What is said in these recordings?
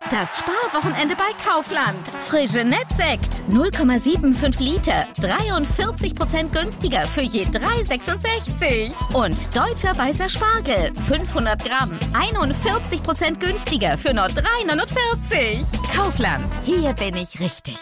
Das Sparwochenende bei Kaufland. Frische Nettsekt 0,75 Liter, 43% günstiger für je 3,66. Und deutscher weißer Spargel 500 Gramm, 41% günstiger für nur 3,49. Kaufland, hier bin ich richtig.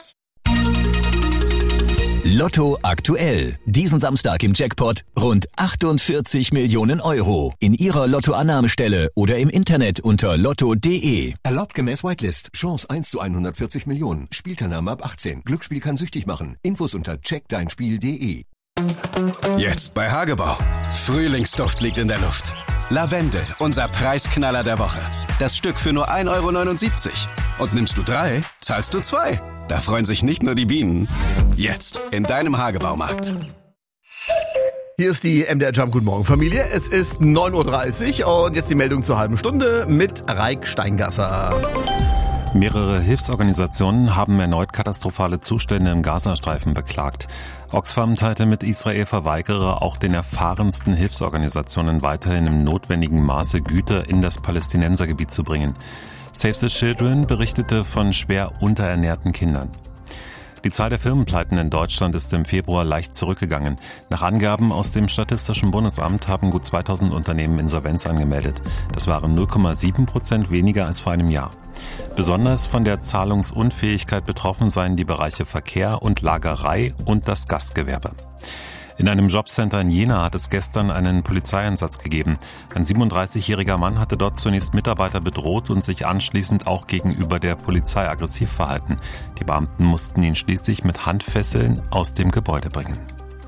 Lotto aktuell. Diesen Samstag im Jackpot rund 48 Millionen Euro. In Ihrer Lottoannahmestelle oder im Internet unter lotto.de. Erlaubt gemäß Whitelist. Chance 1 zu 140 Millionen. Spielteilnahme ab 18. Glücksspiel kann süchtig machen. Infos unter checkdeinspiel.de. Jetzt bei Hagebau. Frühlingsduft liegt in der Luft. Lavendel, unser Preisknaller der Woche. Das Stück für nur 1,79 €. Und nimmst du 3, zahlst du 2. Da freuen sich nicht nur die Bienen. Jetzt in deinem Hagebaumarkt. Hier ist die MDR Jump Guten Morgen Familie. Es ist 9:30 Uhr und jetzt die Meldung zur halben Stunde mit Reik Steingasser. Mehrere Hilfsorganisationen haben erneut katastrophale Zustände im Gazastreifen beklagt. Oxfam teilte mit, Israel verweigere auch den erfahrensten Hilfsorganisationen weiterhin im notwendigen Maße Güter in das Palästinensergebiet zu bringen. Save the Children berichtete von schwer unterernährten Kindern. Die Zahl der Firmenpleiten in Deutschland ist im Februar leicht zurückgegangen. Nach Angaben aus dem Statistischen Bundesamt haben gut 2000 Unternehmen Insolvenz angemeldet. Das waren 0,7% weniger als vor einem Jahr. Besonders von der Zahlungsunfähigkeit betroffen seien die Bereiche Verkehr und Lagerei und das Gastgewerbe. In einem Jobcenter in Jena hat es gestern einen Polizeieinsatz gegeben. Ein 37-jähriger Mann hatte dort zunächst Mitarbeiter bedroht und sich anschließend auch gegenüber der Polizei aggressiv verhalten. Die Beamten mussten ihn schließlich mit Handfesseln aus dem Gebäude bringen.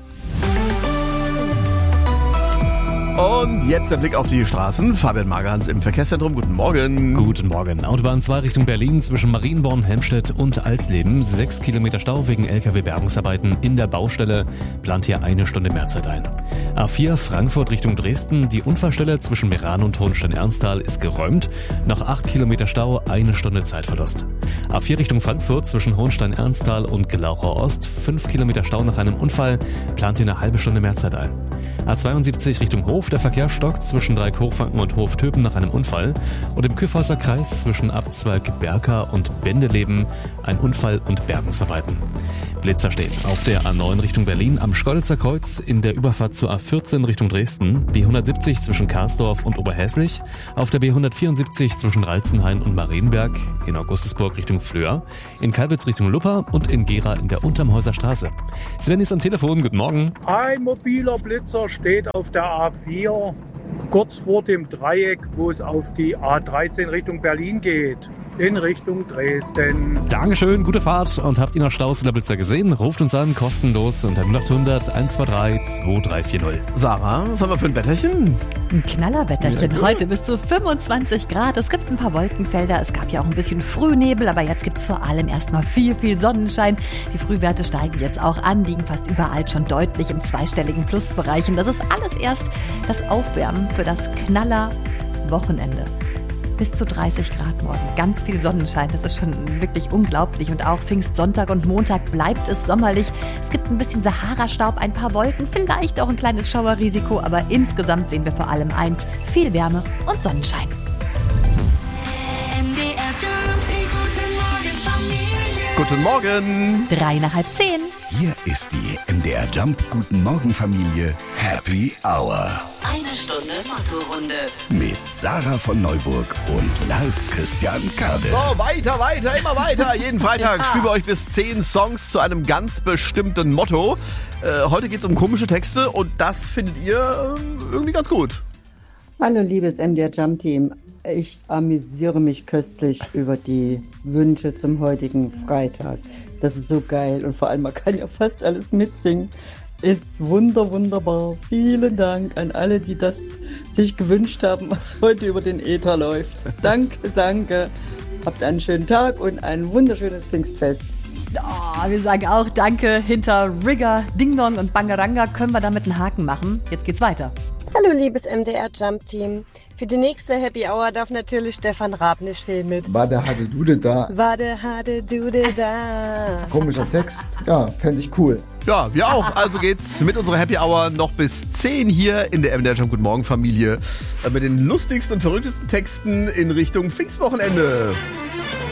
Und jetzt der Blick auf die Straßen. Fabian Magerhans im Verkehrszentrum. Guten Morgen. Guten Morgen. Autobahn 2 Richtung Berlin zwischen Marienborn, Helmstedt und Alsleben. 6 Kilometer Stau wegen LKW-Bergungsarbeiten in der Baustelle. Plant hier 1 Stunde Mehrzeit ein. A4 Frankfurt Richtung Dresden. Die Unfallstelle zwischen Meran und Hohenstein-Ernsthal ist geräumt. Noch 8 Kilometer Stau, 1 Stunde Zeitverlust. A4 Richtung Frankfurt zwischen Hohenstein-Ernsthal und Gelaucher Ost. 5 Kilometer Stau nach einem Unfall. Plant hier 1/2 Stunde Mehrzeit ein. A72 Richtung Hof. Der Verkehr stockt zwischen Dreieck-Hochfranken und Hof-Töpen nach einem Unfall. Und im Kyffhäuser Kreis zwischen Abzweig Berka und Bendeleben ein Unfall und Bergungsarbeiten. Blitzer stehen auf der A9 Richtung Berlin am Schkeuditzer Kreuz, in der Überfahrt zur A14 Richtung Dresden, B170 zwischen Karsdorf und Oberhäslich, auf der B174 zwischen Ralzenhain und Marienberg, in Augustusburg Richtung Flöhr, in Kalbitz Richtung Lupper und in Gera in der Untermhäuser Straße. Sven ist am Telefon, guten Morgen. Ein mobiler Blitzer steht auf der A4, kurz vor dem Dreieck, wo es auf die A13 Richtung Berlin geht, in Richtung Dresden. Dankeschön, gute Fahrt. Und habt ihr noch Staus in der Blitzer gesehen? Ruft uns an, kostenlos unter 0800 123 2340. Sarah, was haben wir für ein Wetterchen? Ein Knallerwetterchen. Heute bis zu 25 Grad. Es gibt ein paar Wolkenfelder. Es gab ja auch ein bisschen Frühnebel, aber jetzt gibt es vor allem erstmal viel Sonnenschein. Die Frühwerte steigen jetzt auch an, liegen fast überall schon deutlich im zweistelligen Plusbereich. Und das ist alles erst das Aufwärmen für das Knallerwochenende. Bis zu 30 Grad morgen. Ganz viel Sonnenschein, das ist schon wirklich unglaublich. Und auch Pfingstsonntag und Montag bleibt es sommerlich. Es gibt ein bisschen Sahara-Staub, ein paar Wolken, vielleicht auch ein kleines Schauerrisiko. Aber insgesamt sehen wir vor allem eins: viel Wärme und Sonnenschein. Guten Morgen. 9:55. Hier ist die MDR Jump Guten Morgen Familie Happy Hour. 1 Stunde Motto-Runde. Mit Sarah von Neuburg und Lars Christian Kade. So, weiter, immer weiter. Jeden Freitag spielen wir euch bis 10 Songs zu einem ganz bestimmten Motto. Heute geht es um komische Texte und das findet ihr irgendwie ganz gut. Hallo liebes MDR Jump Team. Ich amüsiere mich köstlich über die Wünsche zum heutigen Freitag. Das ist so geil und vor allem, man kann ja fast alles mitsingen. Ist wunderbar. Vielen Dank an alle, die das sich gewünscht haben, was heute über den Äther läuft. Danke. Habt einen schönen Tag und ein wunderschönes Pfingstfest. Oh, wir sagen auch Danke. Hinter Rigger, Ding Dong und Bangaranga können wir damit einen Haken machen. Jetzt geht's weiter. Hallo liebes MDR Jump Team. Für die nächste Happy Hour darf natürlich Stefan Raab nicht fehlen mit. War der Hade Dude da? Komischer Text. Ja, fände ich cool. Ja, wir auch. Also geht's mit unserer Happy Hour noch bis 10 hier in der MDR Jump Guten Morgen Familie. Mit den lustigsten und verrücktesten Texten in Richtung Pfingstwochenende.